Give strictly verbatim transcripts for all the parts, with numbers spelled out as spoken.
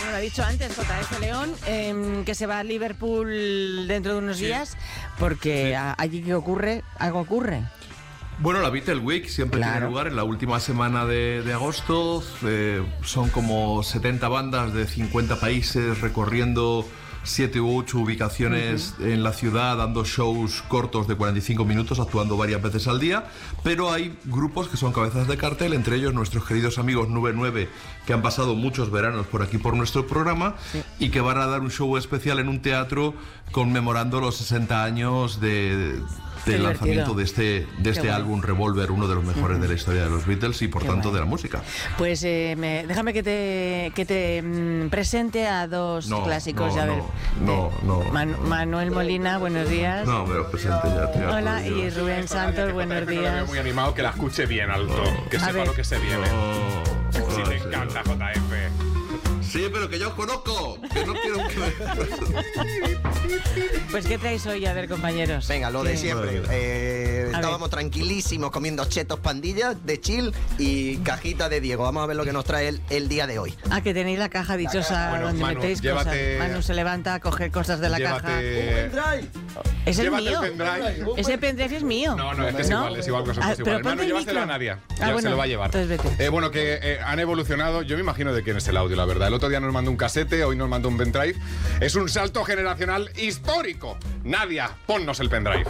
lo ha dicho antes J F León, eh, que se va a Liverpool dentro de unos Sí. días, porque Sí. a- allí que ocurre, algo ocurre. Bueno, la Beatle Week siempre Claro. tiene lugar en la última semana de, de agosto. Eh, son como setenta bandas de cincuenta países recorriendo siete u ocho ubicaciones uh-huh. en la ciudad, dando shows cortos de cuarenta y cinco minutos, actuando varias veces al día. Pero hay grupos que son cabezas de cartel, entre ellos nuestros queridos amigos Nube nueve, que han pasado muchos veranos por aquí por nuestro programa, sí. y que van a dar un show especial en un teatro conmemorando los sesenta años de... del lanzamiento de este, de este álbum Revolver, uno de los mejores uh-huh. de la historia de los Beatles y por Qué tanto bueno. de la música. Pues eh, me, déjame que te, que te mm, presente a dos no, clásicos. No, a ver. no, no, no. Man, Manuel Molina, buenos días. No, me lo presente ya, tío. Hola, y Rubén Santos, buenos días. Estoy muy animado, que la escuche bien alto, no. que a sepa ver. lo que se viene. No, si no, te sí. encanta, J F. Sí, pero que yo os conozco, que no quiero que... Pues ¿qué traéis hoy? A ver, compañeros. Venga, lo ¿Qué? de siempre. Eh, estábamos ver. tranquilísimos comiendo chetos pandillas de chill y cajita de Diego. Vamos a ver lo que nos trae el, el día de hoy. Ah, que tenéis la caja dichosa la caja. Bueno, donde Manu, metéis llévate, cosas. Manu se levanta a coger cosas de la llévate, caja. Es el llévate mío. El pendrive. Ese pendrive es mío. No, no, este es ¿No? igual, es igual, cosas ah, iguales. Manu, llévaselo a Nadia. Ah, ya bueno, se lo va a llevar. Entonces vete. Eh, bueno, que eh, han evolucionado. Yo me imagino de quién es el audio, la verdad. El otro día nos mandó un casete, hoy nos mandó un pendrive. Es un salto generacional histórico. Nadia, ponnos el pendrive.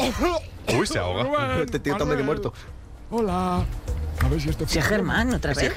Uy, se ahoga. Este tío está medio muerto. Hola. A ver si esto... Si es Germán, otra vez.